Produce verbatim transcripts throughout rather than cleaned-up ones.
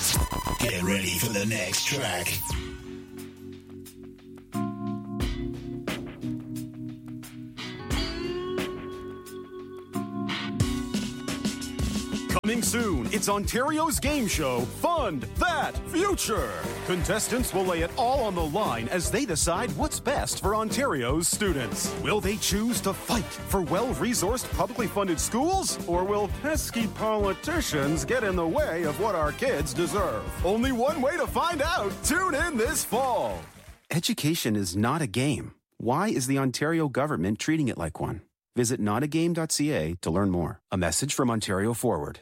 Get ready for the next track. Coming soon, it's Ontario's game show, Fund That Future. Contestants will lay it all on the line as they decide what's best for Ontario's students. Will they choose to fight for well-resourced, publicly funded schools? Or will pesky politicians get in the way of what our kids deserve? Only one way to find out. Tune in this fall. Education is not a game. Why is the Ontario government treating it like one? Visit not a game dot c a to learn more. A message from Ontario Forward.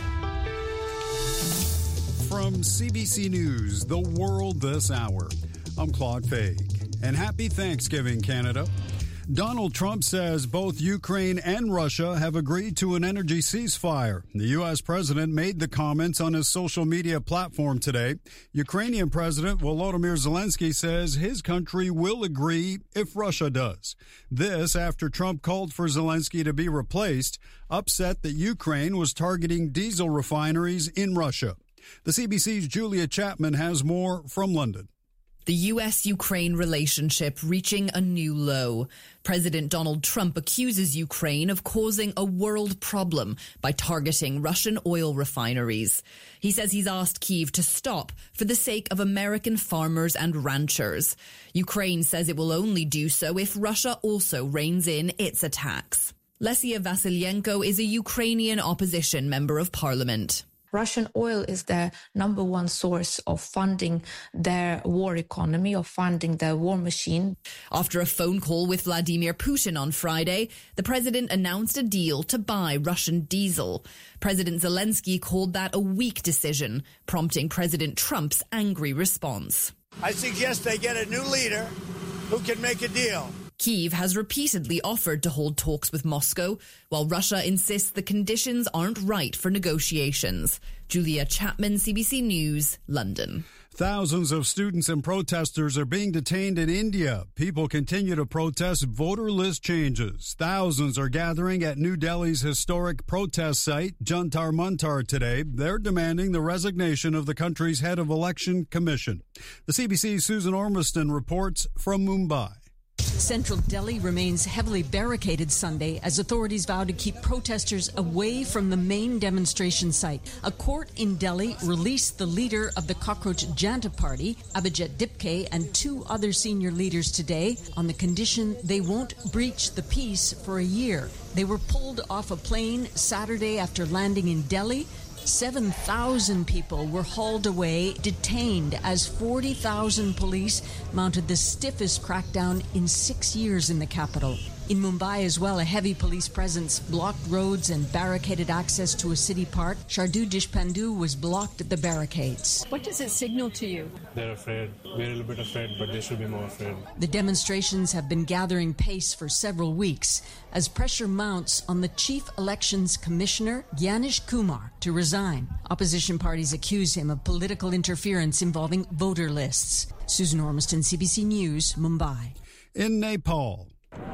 From C B C News, The World This Hour, I'm Claude Fag. And happy Thanksgiving, Canada. Donald Trump says both Ukraine and Russia have agreed to an energy ceasefire. The U S president made the comments on his social media platform today. Ukrainian President Volodymyr Zelensky says his country will agree if Russia does. This after Trump called for Zelensky to be replaced, upset that Ukraine was targeting diesel refineries in Russia. The C B C's Julia Chapman has more from London. The U S Ukraine relationship reaching a new low. President Donald Trump accuses Ukraine of causing a world problem by targeting Russian oil refineries. He says he's asked Kyiv to stop for the sake of American farmers and ranchers. Ukraine says it will only do so if Russia also reins in its attacks. Lesia Vasilyenko is a Ukrainian opposition member of parliament. Russian oil is the number one source of funding their war economy, of funding their war machine. After a phone call with Vladimir Putin on Friday, the president announced a deal to buy Russian diesel. President Zelensky called that a weak decision, prompting President Trump's angry response. I suggest they get a new leader who can make a deal. Kyiv has repeatedly offered to hold talks with Moscow, while Russia insists the conditions aren't right for negotiations. Julia Chapman, C B C News, London. Thousands of students and protesters are being detained in India. People continue to protest voter list changes. Thousands are gathering at New Delhi's historic protest site, Jantar Mantar, today. They're demanding the resignation of the country's head of election commission. The C B C's Susan Ormiston reports from Mumbai. Central Delhi remains heavily barricaded Sunday as authorities vow to keep protesters away from the main demonstration site. A court in Delhi released the leader of the Cockroach Janta Party, Abhijit Dipke, and two other senior leaders today on the condition they won't breach the peace for a year. They were pulled off a plane Saturday after landing in Delhi. seven thousand people were hauled away, detained, as forty thousand police mounted the stiffest crackdown in six years in the capital. In Mumbai as well, a heavy police presence blocked roads and barricaded access to a city park. Shardu Deshpandu was blocked at the barricades. What does it signal to you? They're afraid. We're a little bit afraid, but they should be more afraid. The demonstrations have been gathering pace for several weeks as pressure mounts on the Chief Elections Commissioner, Gyanish Kumar, to resign. Opposition parties accuse him of political interference involving voter lists. Susan Ormiston, C B C News, Mumbai. In Nepal,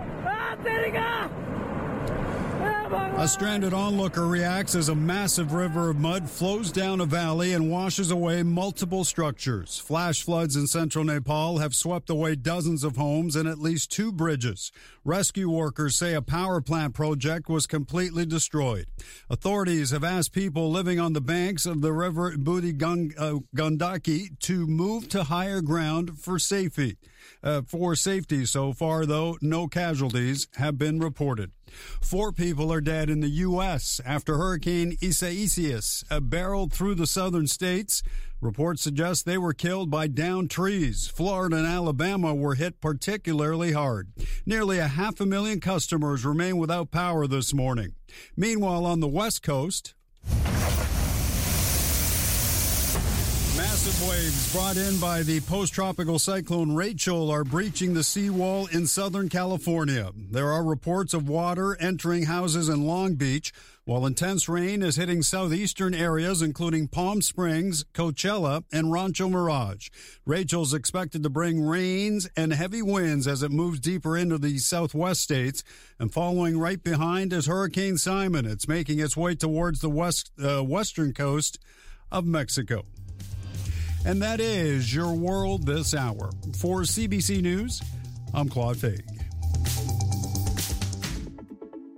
a stranded onlooker reacts as a massive river of mud flows down a valley and washes away multiple structures. Flash floods in central Nepal have swept away dozens of homes and at least two bridges. Rescue workers say a power plant project was completely destroyed. Authorities have asked people living on the banks of the river Budi Gandaki to move to higher ground for safety. Uh, for safety so far, though, no casualties have been reported. Four people are dead in the U S after Hurricane Isaias uh, barreled through the southern states. Reports suggest they were killed by downed trees. Florida and Alabama were hit particularly hard. Nearly a half a million customers remain without power this morning. Meanwhile, on the West Coast, massive waves brought in by the post-tropical cyclone Rachel are breaching the seawall in Southern California. There are reports of water entering houses in Long Beach, while intense rain is hitting southeastern areas, including Palm Springs, Coachella, and Rancho Mirage. Rachel's expected to bring rains and heavy winds as it moves deeper into the southwest states. And following right behind is Hurricane Simon. It's making its way towards the west uh, western coast of Mexico. And that is your world this hour. For C B C News, I'm Claude Faig.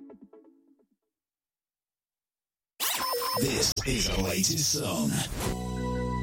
This is the latest song.